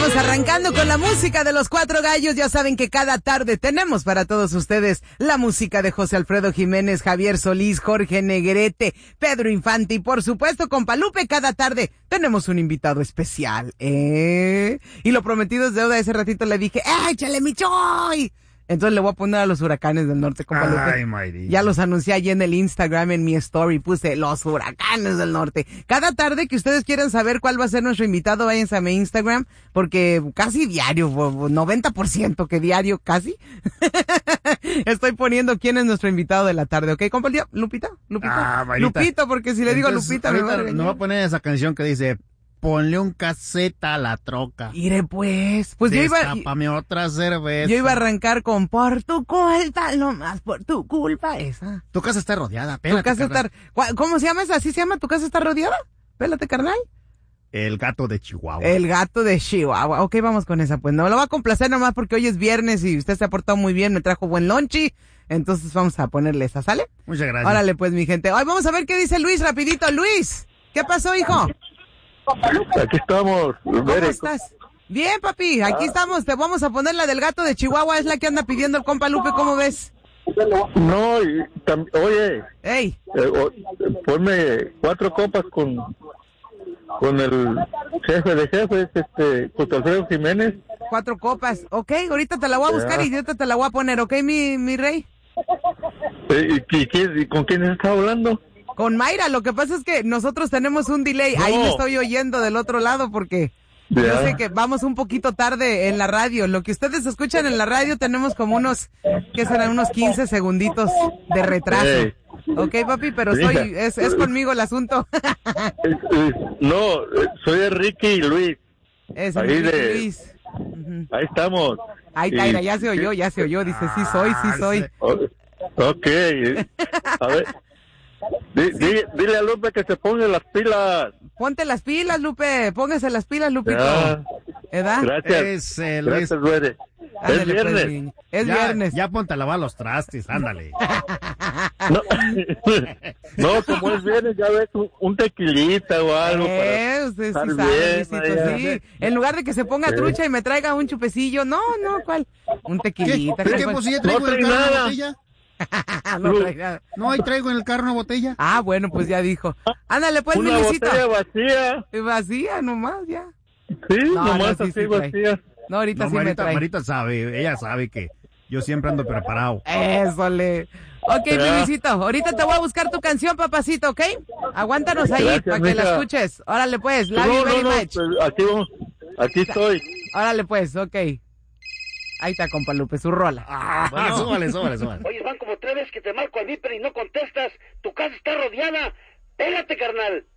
Estamos arrancando con la música de los Cuatro Gallos. Ya saben que cada tarde tenemos para todos ustedes la música de José Alfredo Jiménez, Javier Solís, Jorge Negrete, Pedro Infante y por supuesto Compa Lupe. Cada tarde tenemos un invitado especial, Y lo prometido es deuda. Ese ratito le dije, ¡échale mi choy! Entonces le voy a poner a los huracanes del norte, Compa Lupe. Ya los anuncié allí en el Instagram, en mi story, puse los huracanes del norte. Cada tarde que ustedes quieran saber cuál va a ser nuestro invitado, váyanse a mi Instagram, porque casi diario, 90% que diario, casi, estoy poniendo quién es nuestro invitado de la tarde, ¿ok, compa? ¿Lupita? Lupito, porque si le digo Lupita, me va a regañar. No va a poner esa canción que dice... Ponle un caseta a la troca. Iré pues Destápame otra cerveza. Yo iba a arrancar con por tu culpa, no más por tu culpa, esa. Tu casa está rodeada, pélate, tu casa está... ¿Cómo se llama esa? ¿Así se llama? ¿Tu casa está rodeada? Pélate, carnal. El gato de Chihuahua. El gato de Chihuahua. Ok, vamos con esa, pues. No, lo va a complacer nomás porque hoy es viernes y usted se ha portado muy bien, me trajo buen lonchi. Entonces vamos a ponerle esa, ¿sale? Muchas gracias. Órale, pues, mi gente. Hoy vamos a ver qué dice Luis, rapidito. Luis, ¿qué pasó, hijo? Aquí estamos. ¿Cómo estás? Bien, papi, aquí estamos. Te vamos a poner la del gato de Chihuahua, es la que anda pidiendo el compa Lupe, ¿cómo ves? No, oye. Ey. Ponme 4 copas con el jefe de jefes, José Alfredo Jiménez. 4 copas, ok, ahorita te la voy a buscar y ahorita te la voy a poner, ¿ok, mi rey? ¿Y con quién está hablando? Con Mayra, lo que pasa es que nosotros tenemos un delay, ahí me estoy oyendo del otro lado porque yo sé que vamos un poquito tarde en la radio. Lo que ustedes escuchan en la radio tenemos como unos 15 segunditos de retraso. Ok, papi, pero es conmigo el asunto. No, soy Enrique y Luis. Es Enrique y Luis. Ahí estamos. Ahí está, ya se oyó, dice, sí soy. Ok, a ver. Dile a Lupe que se ponga las pilas. Ponte las pilas, Lupe. Póngase las pilas, Lupito. ¿Verdad? Gracias. Gracias, Luere. Es viernes. Es viernes. Ya ponte a lavar los trastes, ándale. No, como es viernes, ya ves un tequilita o algo. Usted sí sabe, Luisito, sí. En lugar de que se ponga trucha y me traiga un chupecillo. No, ¿cuál? Un tequilita. ¿Qué pues ya traigo en el carro una botella? No trae nada. No, ahí traigo en el carro una botella. Ah, bueno, pues ya dijo. Ándale, pues, mi Luisito. Una botella vacía. Vacía, nomás, ya. Sí, nomás así vacía. No, ahorita sí me trae. Marita sabe, ella sabe que yo siempre ando preparado. Ésole. Ok, mi Luisito, ahorita te voy a buscar tu canción, papacito, ¿ok? Aguántanos ahí para que la escuches. Órale, pues, love you very much. Pues, aquí estoy. Órale, pues, ok. Ahí está, compa Lupe, su rola. Bueno, súbale. Oye, van como 3 veces que te marco al Viper y no contestas. Tu casa está rodeada. Pégate, carnal.